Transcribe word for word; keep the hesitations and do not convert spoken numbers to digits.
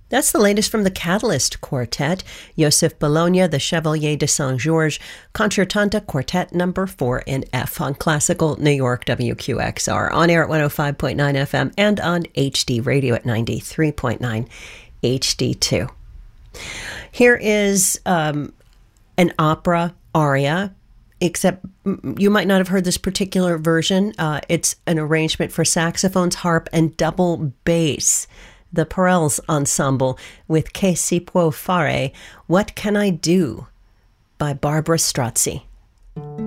That's the latest from the Catalyst Quartet, Joseph Bologna, the Chevalier de Saint-Georges, Concertanta Quartet number four in F on Classical New York W Q X R, on air at one oh five point nine F M and on H D Radio at ninety-three point nine H D two. Here is um, an opera aria, except you might not have heard this particular version. Uh, it's an arrangement for saxophones, harp, and double bass. The Perels Ensemble with Che si può fare, What Can I Do by Barbara Strozzi.